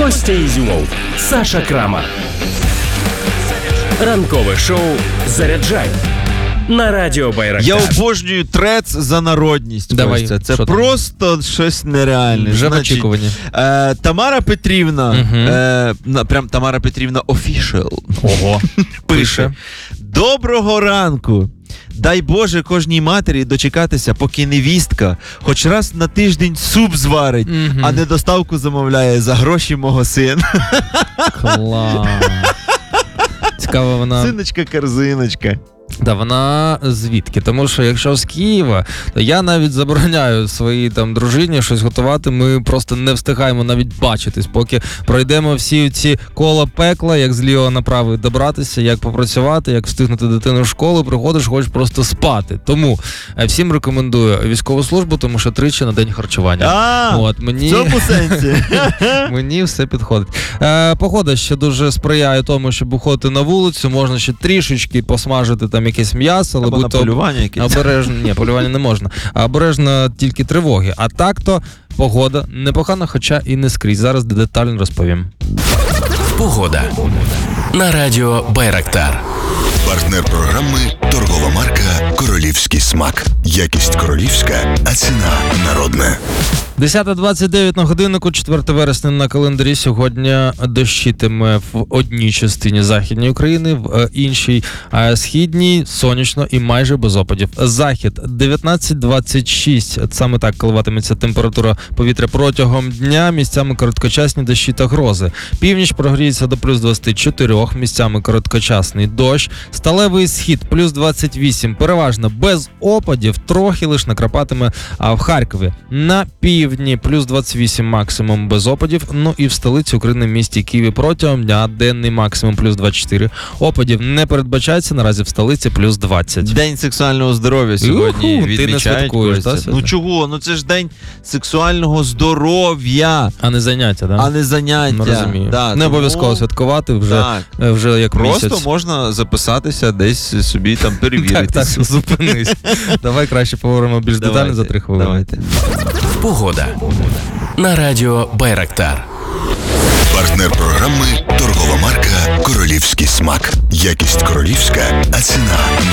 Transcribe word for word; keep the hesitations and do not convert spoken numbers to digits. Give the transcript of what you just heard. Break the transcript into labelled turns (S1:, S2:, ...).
S1: Костя Ізюмов, Саша Крамар. Ранкове шоу «Заряджай» на радіо Байрактар.
S2: Я обожнюю трец за народність.
S3: Давай,
S2: Костя. Це
S3: що там?
S2: просто щось нереальне.
S3: Вже в
S2: Значить,
S3: очікуванні.
S2: Е, Тамара Петрівна,
S3: Угу.
S2: е, на- прям Тамара Петрівна official,
S3: Ого.
S2: пише: Доброго ранку! Дай Боже кожній матері дочекатися, поки невістка хоч раз на тиждень суп зварить,
S3: Мгм.
S2: а не доставку замовляє за гроші мого сина.
S3: Клас. Цікаво, вона...
S2: Синочка-корзиночка.
S3: Да, вона звідки? Тому що якщо з Києва, то я навіть забороняю своїй там дружині щось готувати. Ми просто не встигаємо навіть бачитись, поки пройдемо всі ці кола пекла, як з лівого направи добратися, як попрацювати, як встигнути дитину в школу, приходиш, хочеш просто спати. Тому е, всім рекомендую військову службу, тому що тричі на день харчування.
S2: А,
S3: От, мені...
S2: в цьому сенсі.
S3: Мені все підходить. Е, погода ще дуже сприяє тому, щоб виходити на вулицю, можна ще трішечки посмажити там якесь м'ясо, але
S2: Або на
S3: будь-то
S2: полювання якесь.
S3: обережно, ні, полювання не можна. А обережно тільки тривоги. А так-то погода непогана, хоча і не скрізь. Зараз детально розповім.
S1: Погода на радіо Байрактар.
S4: Партнер програми – торгова марка «Королівський смак». Якість королівська, а ціна народна.
S3: десята двадцять дев'ять на годиннику, четвертого вересня на календарі. Сьогодні дощитиме в одній частині західної України, в іншій е, східній, сонячно і майже без опадів. Захід дев'ятнадцять двадцять шість, саме так коливатиметься температура повітря протягом дня, місцями короткочасні дощі та грози. Північ прогріється до плюс двадцять чотири, місцями короткочасний дощ. Сталевий схід плюс двадцять вісім, переважно без опадів, трохи лише накрапатиме а в Харкові. На півдні плюс двадцять вісім максимум без опадів, ну і в столиці України місті Києві протягом дня денний максимум плюс двадцять чотири. Опадів не передбачається, наразі в столиці плюс двадцять.
S2: День сексуального здоров'я сьогодні
S3: Юху, ти не
S2: відмічають.
S3: святкуєш,
S2: Костя.
S3: та,
S2: Ну
S3: сьогодні?
S2: чого? Ну це ж день сексуального здоров'я,
S3: А не заняття, так?
S2: а не заняття.
S3: Ну, розумію.
S2: Да,
S3: не
S2: тому-
S3: обов'язково святкувати вже,
S2: Так.
S3: е, вже як
S2: Просто
S3: місяць.
S2: можна записатися десь собі там перевірити.
S3: Так, так, зупинись. Давай краще поговоримо більш детально за три хвилини.
S2: Давайте.
S1: Погода на радіо Байрактар.
S4: Партнер програми – торгова марка «Королівський смак». Якість королівська, а ціна